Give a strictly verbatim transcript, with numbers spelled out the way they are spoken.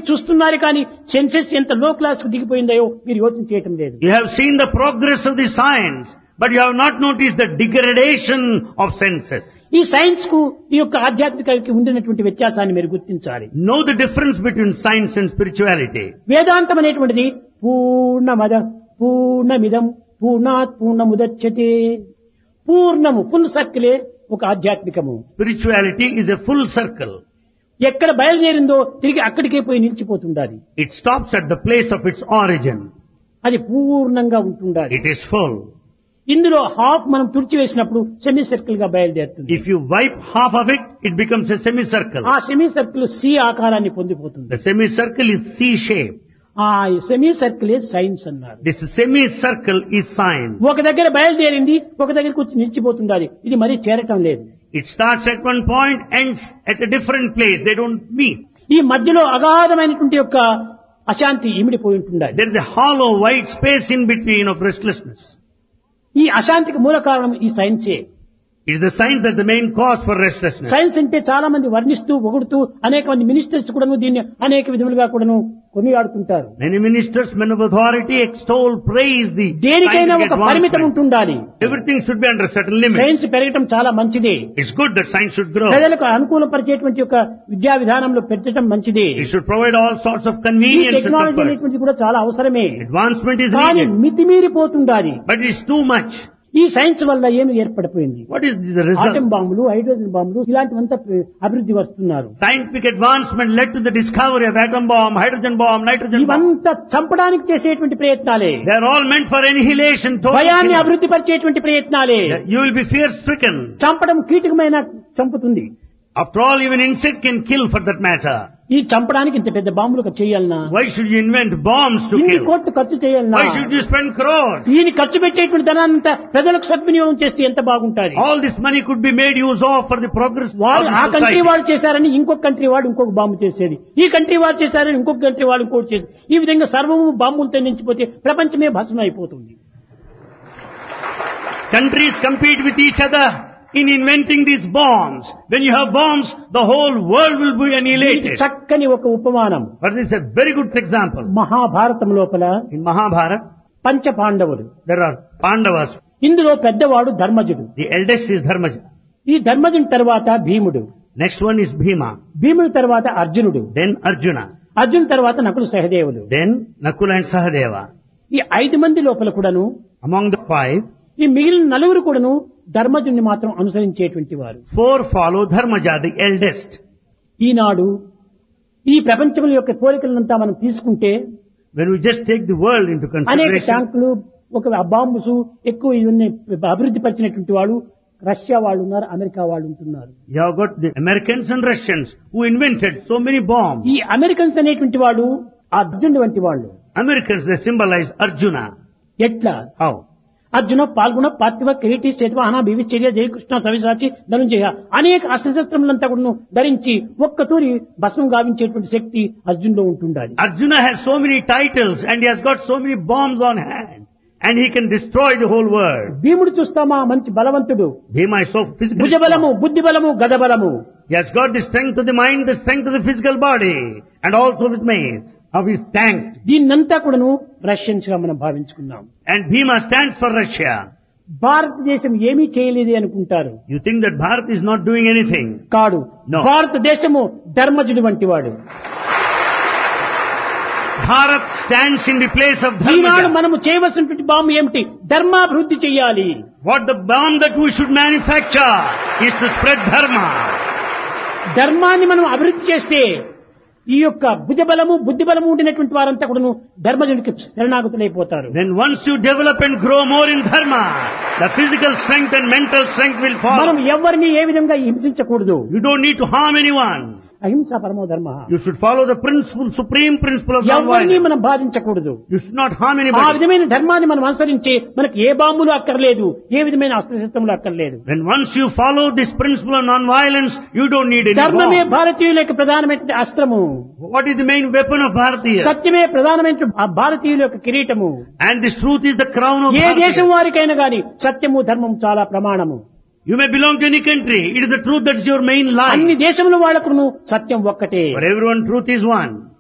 చూస్తున్నారు కానీ సెన్సెస్ ఎంత లో క్లాస్ కు దిగిపోయిందో మీరు యోచన చేయటం లేదు. You have seen the progress of the science, but you have not noticed the degradation of senses. ఈ సైన్స్ కు ఈ యొక్క ఆధ్యాత్మికకి ఉండినటువంటి వ్యత్యాసాన్ని మీరు గుర్తించాలి. Know the difference between science and spirituality. వేదాంతం అనేటువంటిది పూర్ణమద పూర్ణమిదం పూర్ణాత్ పూర్ణముదచ్యతే. పూర్ణము ఫుల్ సర్కిలే ఒక ఆధ్యాత్మికము. Spirituality is a full circle. ఎక్కడ బయలుదేరిందో తిరిగి అక్కడికే పోయి నిలిచిపోతుండాలి. It stops at the place of its origin. అది పూర్ణంగా ఉంటుండాలి. It is full. ఇందులో హాఫ్ మనం తుడిచివేసినప్పుడు సెమీ సర్కిల్ గా బయలుదేరుతుంది. If you wipe half of it, it becomes a semicircle. ఆ సెమీ సర్కిల్ సి ఆకారాన్ని పొందిపోతుంది. The semicircle is C-shape. ఆ సెమీ సర్కిల్ సైన్స్ అన్నారు. This semicircle is science. ఒక దగ్గర బయలుదేరింది ఒక దగ్గరకు వచ్చి నిలిచిపోతుండాలి. ఇది మరీ చేరటం లేదు. It starts at one point, ends at a different place. They don't meet. ఈ మధ్యలో అగాధమైనటువంటి యొక్క అశాంతి ఇమిడిపోయి ఉంటుండాలి. There is a hollow, white space in between of restlessness. ఈ అశాంతికి మూల కారణం ఈ సైన్సే. It is the science that's the main cause for restlessness. Science అంటే చాలా మంది వర్ణిస్తూ పొగుడుతూ అనేక మంది మినిస్టర్స్ కూడాను దీన్ని అనేక విధములుగా కూడాను కొనియాడుతుంటారు. Many ministers, men of authority, extol, praise the దేనికైనా ఒక scientific పరిమితం advancement. ఉంటుండాలి. Everything should be under certain limits. Science పెరగటం చాలా మంచిదే. It's good that science should grow. ప్రజలకు అనుకూలపరిచేటువంటి యొక్క విద్యా విధానంలో పెట్టడం మంచిదే. It should provide all sorts of ఈ convenience and టెక్నాలజీ comfort. అనేటువంటిది కూడా చాలా అవసరమే. Advancement is కానీ needed, మితిమీరిపోతుండాలి. but it's too much. ఈ సైన్స్ వల్ల ఏమి ఏర్పడిపోయింది? What is the result? Atom బాంబులు, హైడ్రోజన్ బాంబులు ఇలాంటివంతా అభివృద్ధి వస్తున్నారు. Scientific advancement led to the discovery of atom bomb, hydrogen bomb, nitrogen bomb. ఇవంతా చంపడానికి చేసేటువంటి ప్రయత్నాలే. They are all meant for annihilation, total భయాన్ని killing. అభివృద్ధి పరిచేటువంటి ప్రయత్నాలే. You will be fear stricken. చంపడం కీటకమైన చంపుతుంది. After all, even insect can kill for that matter. ఈ చంపడానికి ఇంత పెద్ద బాంబులు చేయాలన్నా? Why should you invent bombs to ఇన్ని kill? కోట్లు ఖర్చు చేయాలన్నా? Why should you spend crores? ఈయన ఖర్చు పెట్టేటువంటి ధనాన్నంతా ప్రజలకు సద్వినియోగం చేస్తే ఎంత బాగుంటుంది. All this money could be made use of for the progress of వారు ఆ the కంట్రీ society. వాడు చేశారని ఇంకొక కంట్రీ వాడు ఇంకొక బాంబు చేసేది, ఈ కంట్రీ వాడు చేశారని ఇంకొక కంట్రీ వాడు ఇంకోటి చేసేది. ఈ విధంగా సర్వము బాంబులతో నించిపోతే ప్రపంచమే భస్మం అయిపోతుంది. Countries compete with each other in inventing these bombs. When you have bombs, the whole world will be దీనికి annihilated. చక్కని ఒక ఉపమానం. But this is a very good example. Mahabharatam లోపల In Mahabharata, పంచ పాండవులు. there are Pandavas. ఇందులో పెద్దవాడు ధర్మజుడు. The eldest is Dharmaja. ఈ ధర్మజుని తర్వాత భీముడు. Next one is Bhima. భీముడి తర్వాత అర్జునుడు. Then Arjuna. అర్జున్ తర్వాత Nakula సహదేవులు. Then Nakula and Sahadeva. ఈ ఐదు మంది లోపల కూడాను Among the five, ఈ మిగిలిన నలుగురు కూడాను ధర్మజుని మాత్రం అనుసరించేటువంటి వారు. four follow Dharmaja, the eldest. ఈనాడు ఈ ప్రపంచం యొక్క కోరికలంతా మనం తీసుకుంటే When we just take the world into అనేక consideration, ట్యాంకులు, ఒక బాంబుసు ఎక్కువ ఇవన్నీ అభివృద్ధి పరిచినటువంటి వాడు రష్యా వాళ్ళు ఉన్నారు, అమెరికా వాళ్ళు ఉంటున్నారు. you have got the Americans and Russians who invented so many bombs. ఈ అమెరికన్స్ అనేటువంటి వాడు అర్జునుడు వంటి వాళ్ళు. Americans, they symbolize Arjuna. ఎట్లా? How? అర్జున పాల్గొన పార్థివ కిరీటి చేతువ అనా భీవిశ్చర్య జయకృష్ణ సవిసాచి ధనుంజయ అనేక అస్త్రశస్త్రములంతా కూడా ధరించి ఒక్క తూరి భస్మం గావించేటువంటి శక్తి అర్జునులో ఉంటుండాలి. Arjuna has so many titles and he has got so many bombs on hand and he can destroy the whole world. భీముడు చూస్తామా మంచి బలవంతుడు. Bhima is so physical. భుజ బలము, బుద్ధి బలము, గద బలము. He has got the strength of the mind, the strength of the physical body and also of his mace, of his tanks. దీన్నంతా కూడాను రష్యన్స్ గా మనం భావించుకున్నాం. And Bhima stands for Russia. భారతదేశం ఏమీ చేయలేదు అనుకుంటారు. You think that Bharat is not doing anything? కాడు. No. భారతదేశము ధర్మజుడు వంటి వాడు. Bharat stands in the place of Eenadu Dharmaja. మనము చేయవలసినటువంటి బాంబు ఏమిటి? ధర్మాభివృద్ధి చెయ్యాలి. What the bomb that we should manufacture is to spread dharma. ధర్మాన్ని మనం అభివృద్ధి చేస్తే ఈ యొక్క భుజబలము, బుద్ధి బలము ఉండినటువంటి వారంతా కూడాను ధర్మజుడికి శరణాగతులైపోతారు. Then once you develop and grow more in dharma, the physical strength and mental strength will మనం follow. ఎవరిని ఏ విధంగా హింసించకూడదు. You don't need to harm anyone. అహింస పరమో ధర్మ. You should follow the principle, supreme principle of ఎవరిని non-violence. మనం బాధించకూడదు. You should not harm ఆ anybody. విధమైన ధర్మాన్ని మనం అనుసరించి మనకు ఏ బాంబులు అక్కర్లేదు, ఏ విధమైన అస్త్రశస్త్రములు అక్కర్లేదు. Then once you follow this principle of non-violence, you don't need any ధర్మమే bomb. భారతీయుల యొక్క ప్రధానమైన అస్త్రము. What is the main weapon of Bharatiya? సత్యమే ప్రధానమైన ఆ భారతీయుల యొక్క కిరీటము. And this truth is the crown of ఏ దేశం Bharatiya. వారికైనా గాని సత్యము ధర్మం చాలా ప్రమాణము. You may belong to any country. It is the truth that is your main అన్ని line. దేశముల వాళ్ళకును సత్యం ఒక్కటే. For everyone, truth is one.